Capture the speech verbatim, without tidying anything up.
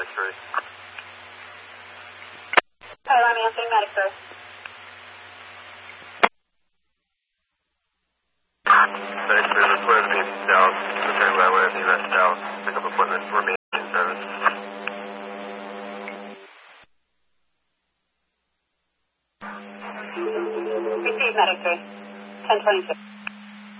Medic three. Alright, I'm answering Medic three. Medic three, request me Dallas. Return by way of U S Dallas. Pick up appointment for me in seven. Receive Medic three. ten twenty-six.